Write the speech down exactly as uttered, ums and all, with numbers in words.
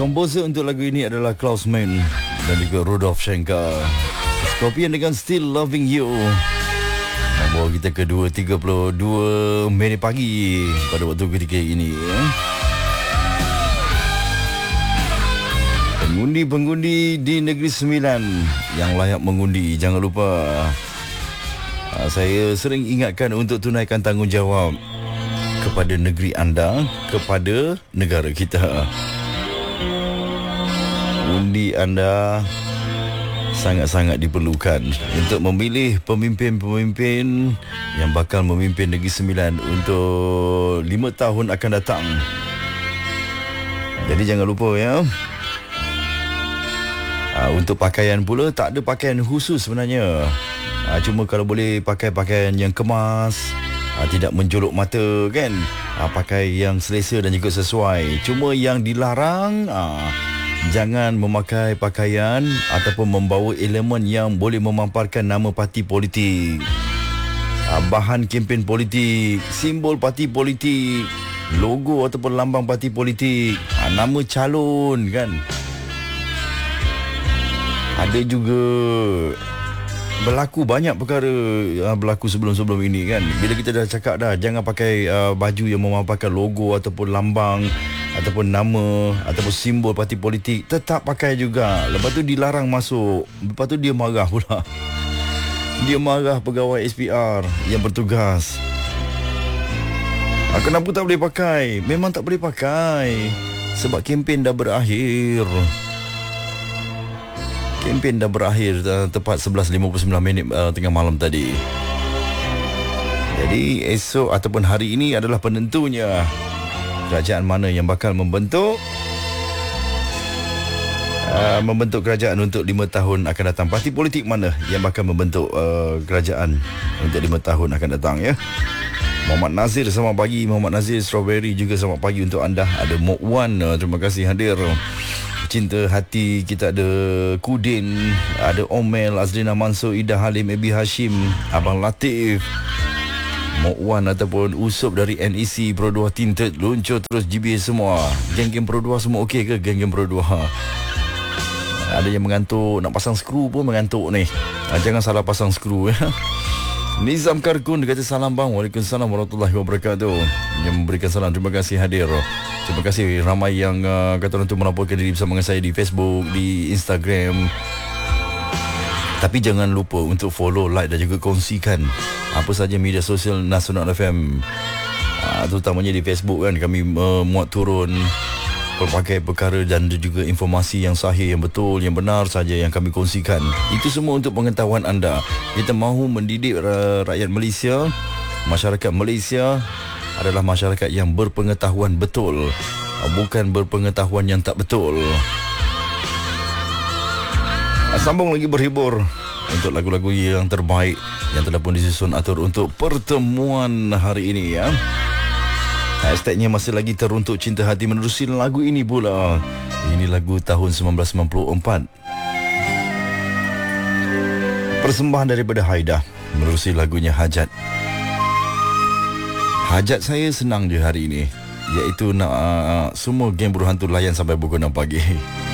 Komposer untuk lagu ini adalah Klaus Mann dan juga Rudolf Schenker. Scorpion dengan Still Loving You membawa kita ke dua tiga puluh dua minit pagi pada waktu ketika ini. Pengundi-pengundi di Negeri Sembilan yang layak mengundi, jangan lupa. Saya sering ingatkan untuk tunaikan tanggungjawab kepada negeri anda, kepada negara kita. Undi anda sangat-sangat diperlukan untuk memilih pemimpin-pemimpin yang bakal memimpin Negeri Sembilan untuk lima tahun akan datang. Jadi jangan lupa ya. Untuk pakaian pula, tak ada pakaian khusus sebenarnya. Cuma kalau boleh pakai pakaian yang kemas, tidak menjolok mata kan. Pakai yang selesa dan juga sesuai. Cuma yang dilarang, jangan memakai pakaian ataupun membawa elemen yang boleh memamparkan nama parti politik, bahan kempen politik, simbol parti politik, logo ataupun lambang parti politik, nama calon kan. Ada juga berlaku banyak perkara uh, berlaku sebelum-sebelum ini kan. Bila kita dah cakap dah, jangan pakai uh, baju yang memamparkan logo ataupun lambang ataupun nama ataupun simbol parti politik, tetap pakai juga. Lepas tu dilarang masuk. Lepas tu dia marah pula. Dia marah pegawai S P R yang bertugas. Ah, kenapa tak boleh pakai? Memang tak boleh pakai sebab kempen dah berakhir. Kempen dah berakhir uh, tepat sebelas lima puluh sembilan minit uh, tengah malam tadi. Jadi esok ataupun hari ini adalah penentunya. Kerajaan mana yang bakal membentuk uh, membentuk kerajaan untuk lima tahun akan datang. Parti politik mana yang bakal membentuk uh, kerajaan untuk lima tahun akan datang ya. Muhammad Nazir, selamat pagi. Muhammad Nazir Strawberry juga selamat pagi untuk anda. Ada Mok Wan, uh, terima kasih hadir. Cinta hati kita ada Kudin, ada Omel, Azrina Mansur, Ida Halim, Ebi Hashim, Abang Latif, Mok Wan ataupun Usup dari N E C Pro dua Tinted, luncur terus G B A semua. Geng-geng Pro dua semua okey ke? Geng-geng Pro dua. Ada yang mengantuk, nak pasang skru pun mengantuk ni. Jangan salah pasang skru ya. Nizam Karkun dia kata salam bang. Waalaikumsalam warahmatullahi wabarakatuh. Yang memberikan salam, terima kasih hadir. Terima kasih ramai yang uh, kata orang tu melaporkan diri bersama dengan saya di Facebook, di Instagram. Tapi jangan lupa untuk follow, like dan juga kongsikan apa saja media sosial Nasional F M. Uh, terutamanya di Facebook kan, kami uh, muat turun pelbagai perkara dan juga informasi yang sahih, yang betul, yang benar saja yang kami kongsikan. Itu semua untuk pengetahuan anda. Kita mahu mendidik uh, rakyat Malaysia, masyarakat Malaysia adalah masyarakat yang berpengetahuan betul, bukan berpengetahuan yang tak betul. Sambung lagi berhibur untuk lagu-lagu yang terbaik yang telah pun disusun atur untuk pertemuan hari ini ya. Hashtagnya masih lagi teruntuk cinta hati menerusi lagu ini pula. Ini lagu tahun sembilan belas sembilan puluh empat. Persembahan daripada Haida menerusi lagunya Hajat. Hajat saya senang je hari ini, iaitu nak uh, semua geng Buruh Hantu layan sampai pukul enam pagi.